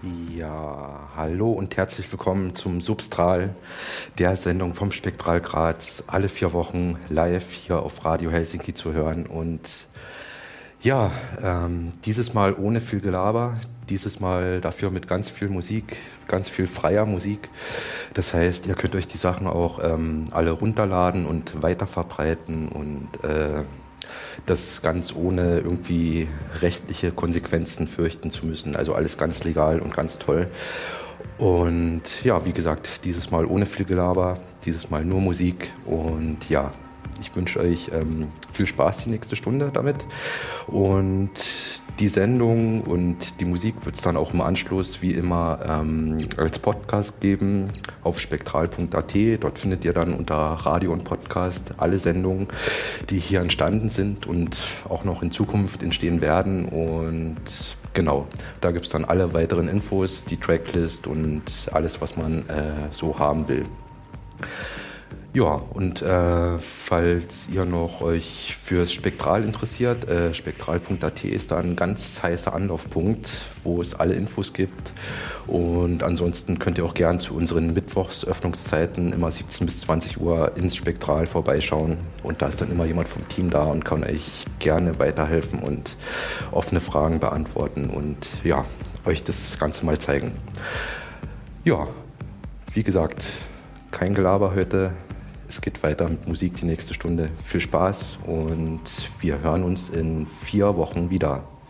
Ja, hallo und herzlich willkommen zum Substral, der Sendung vom Spektral Graz, alle 4 Wochen live hier auf Radio Helsinki zu hören. Und ja, dieses Mal ohne viel Gelaber, dieses Mal dafür mit ganz viel Musik, ganz viel freier Musik. Das heißt, ihr könnt euch die Sachen auch alle runterladen und weiterverbreiten und das ganz ohne irgendwie rechtliche Konsequenzen fürchten zu müssen. Also alles ganz legal und ganz toll. Und ja, wie gesagt, dieses Mal ohne viel Gelaber, dieses Mal nur Musik. Und ja, ich wünsche euch viel Spaß die nächste Stunde damit. Und die Sendung und die Musik wird es dann auch im Anschluss wie immer als Podcast geben auf spektral.at. Dort findet ihr dann unter Radio und Podcast alle Sendungen, die hier entstanden sind und auch noch in Zukunft entstehen werden. Und genau, da gibt es dann alle weiteren Infos, die Tracklist und alles, was man so haben will. Ja, und falls ihr noch euch fürs Spektral interessiert, spektral.at ist da ein ganz heißer Anlaufpunkt, wo es alle Infos gibt. Und ansonsten könnt ihr auch gern zu unseren Mittwochsöffnungszeiten immer 17 bis 20 Uhr ins Spektral vorbeischauen. Und da ist dann immer jemand vom Team da und kann euch gerne weiterhelfen und offene Fragen beantworten und ja, euch das Ganze mal zeigen. Ja, wie gesagt, kein Gelaber heute. Es geht weiter mit Musik die nächste Stunde. Viel Spaß und wir hören uns in 4 Wochen wieder.